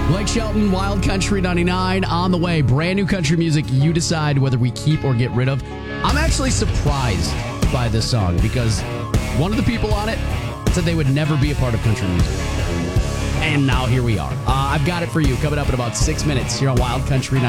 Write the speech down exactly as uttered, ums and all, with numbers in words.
Blake Shelton, Wild Country ninety-nine on the way. Brand new country music you decide whether we keep or get rid of. I'm actually surprised by this song because one of the people on it said they would never be a part of country music. And now here we are. Uh, I've got it for you coming up in about six minutes here on Wild Country ninety-nine.